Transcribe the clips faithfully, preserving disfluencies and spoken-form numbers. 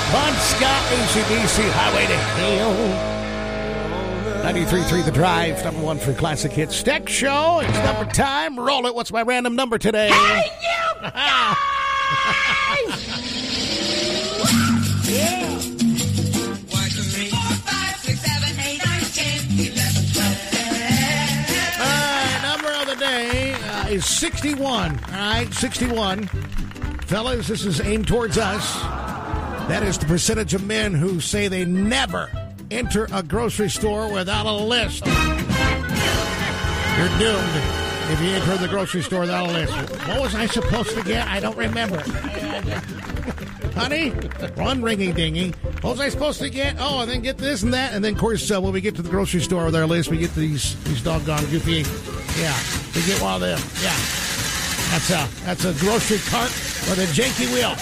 Bon Scott, A C D C, Highway to Hell. ninety-three point three The Drive, number one for classic hits. Steck Show, it's number time. Roll it. What's my random number today? Hey, you guys! Yeah. All right, number of the day uh, is sixty-one. All right, sixty-one. Fellas, this is aimed towards us. That is the percentage of men who say they never enter a grocery store without a list. You're doomed if you enter the grocery store without a list. What was I supposed to get? I don't remember. Honey, one ringy-dingy. What was I supposed to get? Oh, and then get this and that. And then, of course, uh, when we get to the grocery store with our list, we get these these doggone goofy. Yeah, we get one of them. Yeah. That's a, that's a grocery cart with a janky wheel.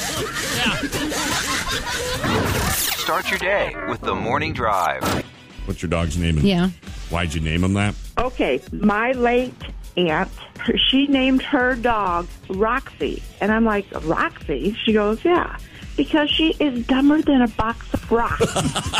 Yeah. Start your day with the Morning Drive. What's your dog's name? Yeah. Why'd you name him that? Okay, my late aunt, her, she named her dog Roxy. And I'm like, Roxy? She goes, yeah, because she is dumber than a box of rocks.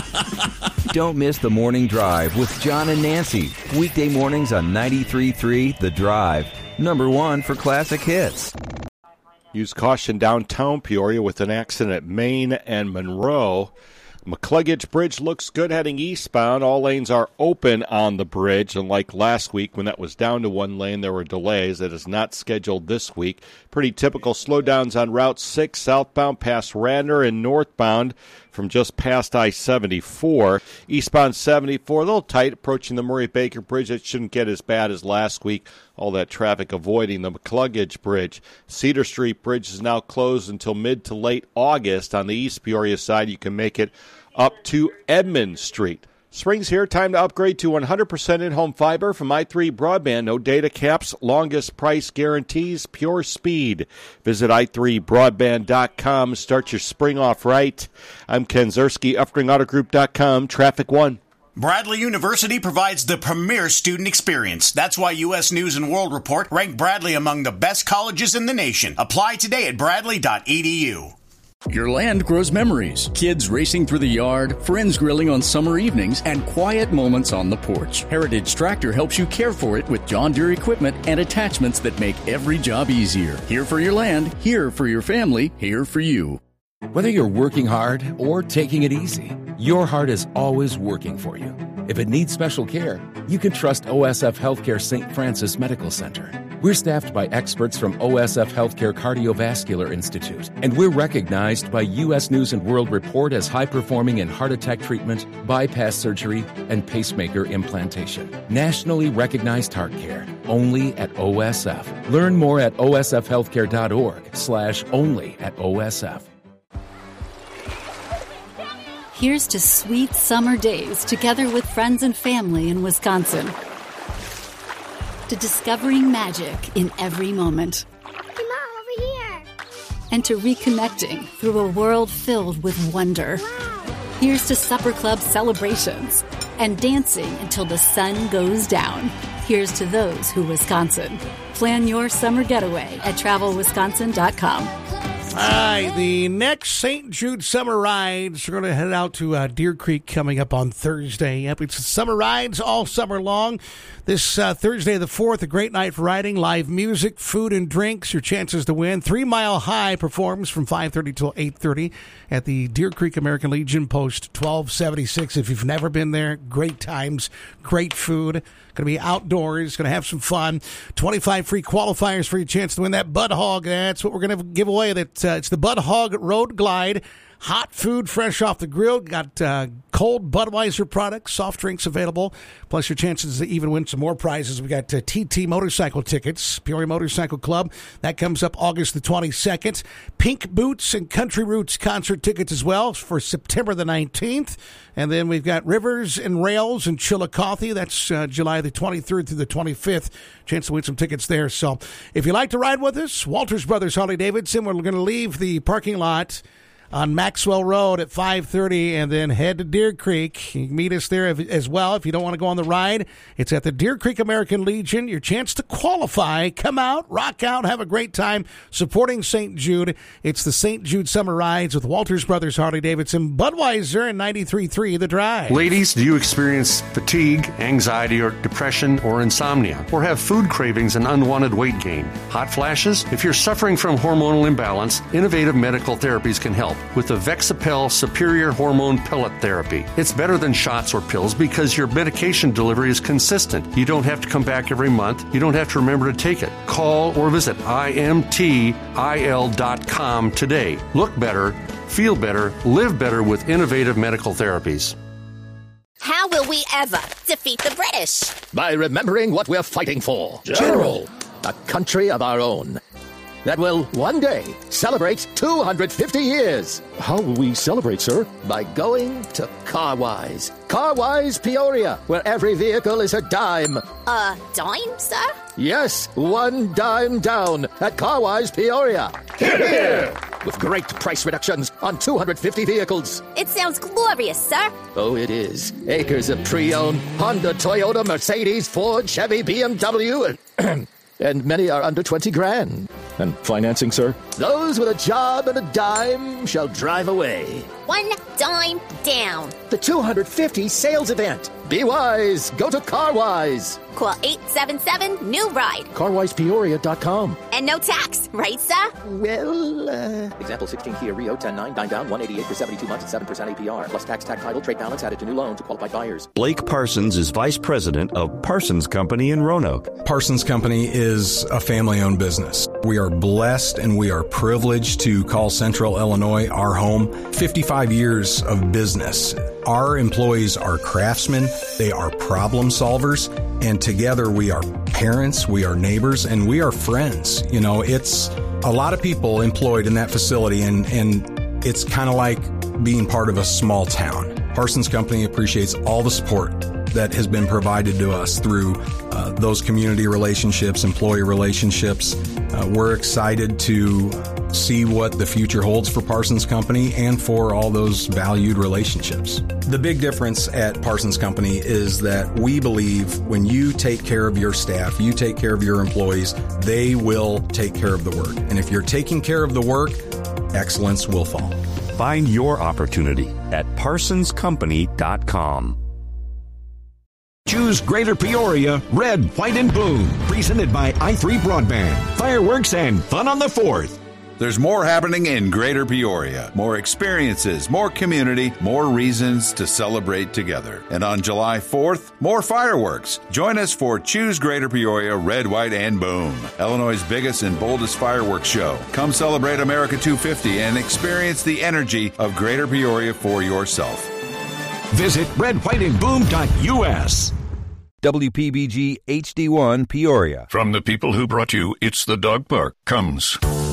Don't miss the Morning Drive with John and Nancy. Weekday mornings on ninety-three point three The Drive. Number one for classic hits. Use caution downtown Peoria with an accident at Main and Monroe. McCluggage Bridge looks good heading eastbound. All lanes are open on the bridge. And like last week when that was down to one lane, there were delays. That is not scheduled this week. Pretty typical slowdowns on Route six southbound past Radnor and northbound from just past I seventy-four. Eastbound seventy-four, a little tight approaching the Murray Baker Bridge. It shouldn't get as bad as last week. All that traffic avoiding the McCluggage Bridge. Cedar Street Bridge is now closed until mid to late August. On the East Peoria side, you can make it up to Edmund Street. Spring's here. Time to upgrade to one hundred percent in-home fiber from i three Broadband. No data caps, longest price guarantees, pure speed. Visit i three broadband dot com. Start your spring off right. I'm Ken Zerski, Uffring Auto Group dot com. Traffic one. Bradley University provides the premier student experience. That's why U S News and World Report ranked Bradley among the best colleges in the nation. Apply today at bradley dot e d u. Your land grows memories. Kids racing through the yard, friends grilling on summer evenings, and quiet moments on the porch. Heritage Tractor helps you care for it with John Deere equipment and attachments that make every job easier. Here for your land, here for your family, here for you. Whether you're working hard or taking it easy, your heart is always working for you. If it needs special care, you can trust O S F Healthcare Saint Francis Medical Center. We're staffed by experts from O S F Healthcare Cardiovascular Institute, and we're recognized by U S News and World Report as high-performing in heart attack treatment, bypass surgery, and pacemaker implantation. Nationally recognized heart care, only at O S F. Learn more at o s f healthcare dot org slash only at O S F. Here's to sweet summer days together with friends and family in Wisconsin. To discovering magic in every moment. Hey, Mom, over here. And to reconnecting through a world filled with wonder. Wow. Here's to supper club celebrations and dancing until the sun goes down. Here's to those who Wisconsin. Plan your summer getaway at travel wisconsin dot com. All right, the next Saint Jude Summer Rides, we're going to head out to uh, Deer Creek coming up on Thursday. Yep, it's summer rides all summer long. This uh, Thursday the fourth, a great night for riding, live music, food and drinks, your chances to win. Three Mile High performs from five thirty till eight thirty at the Deer Creek American Legion, post twelve seventy-six. If you've never been there, great times, great food. Going to be outdoors, going to have some fun. twenty-five free qualifiers for your chance to win that Bud Hog. That's what we're going to give away. That uh, it's the Bud Hog Road Glide. Hot food fresh off the grill. Got uh, cold Budweiser products, soft drinks available. Plus your chances to even win some more prizes. We got uh, T T motorcycle tickets, Peoria Motorcycle Club. That comes up August the twenty-second. Pink Boots and Country Roots concert tickets as well for September the nineteenth. And then we've got Rivers and Rails and Chillicothe. That's uh, July the twenty-third through the twenty-fifth. Chance to win some tickets there. So if you like to ride with us, Walters Brothers Harley Davidson, we're going to leave the parking lot on Maxwell Road at five thirty, and then head to Deer Creek. You can meet us there as well if you don't want to go on the ride. It's at the Deer Creek American Legion. Your chance to qualify. Come out, rock out, have a great time supporting Saint Jude. It's the Saint Jude Summer Rides with Walters Brothers Harley-Davidson, Budweiser, and ninety-three point three The Drive. Ladies, do you experience fatigue, anxiety, or depression, or insomnia? Or have food cravings and unwanted weight gain? Hot flashes? If you're suffering from hormonal imbalance, Innovative Medical Therapies can help with the Vexapel Superior Hormone Pellet Therapy. It's better than shots or pills because your medication delivery is consistent. You don't have to come back every month. You don't have to remember to take it. Call or visit I M T I L dot com today. Look better, feel better, live better with Innovative Medical Therapies. How will we ever defeat the British? By remembering what we're fighting for. General, a country of our own that will one day celebrate two hundred fifty years. How will we celebrate, sir? By going to Carwise. Carwise Peoria, where every vehicle is a dime. A dime, sir? Yes, one dime down at Carwise Peoria. Hear, hear! With great price reductions on two hundred fifty vehicles. It sounds glorious, sir. Oh, it is. Acres of pre-owned Honda, Toyota, Mercedes, Ford, Chevy, B M W, and, and many are under twenty grand. And financing, sir? Those with a job and a dime shall drive away. One dime down. The two hundred fifty sales event. Be wise. Go to Carwise. Call eight seven seven, new ride. Carwise Peoria dot com. And no tax, right, sir? Well, uh... Example sixteen Kia Rio, ten nine, nine down, one eighty-eight for seventy-two months at seven percent A P R. Plus tax, tag title, trade balance added to new loan to qualified buyers. Blake Parsons is vice president of Parsons Company in Roanoke. Parsons Company is a family-owned business. We are blessed and we are privileged to call Central Illinois our home. fifty-five years of business. Our employees are craftsmen, they are problem solvers, and together we are parents, we are neighbors, and we are friends. You know, it's a lot of people employed in that facility, and, and it's kind of like being part of a small town. Parsons Company appreciates all the support that has been provided to us through uh, those community relationships, employee relationships. Uh, we're excited to see what the future holds for Parsons Company and for all those valued relationships. The big difference at Parsons Company is that we believe when you take care of your staff, you take care of your employees, they will take care of the work. And if you're taking care of the work, excellence will follow. Find your opportunity at parsons company dot com. Choose Greater Peoria, Red, White, and Boom. Presented by i three Broadband. Fireworks and fun on the fourth. There's more happening in Greater Peoria. More experiences, more community, more reasons to celebrate together. And on July fourth, more fireworks. Join us for Choose Greater Peoria, Red, White, and Boom. Illinois' biggest and boldest fireworks show. Come celebrate America two fifty and experience the energy of Greater Peoria for yourself. Visit red white and boom dot U S. W P B G H D one Peoria. From the people who brought you It's the Dog Park comes...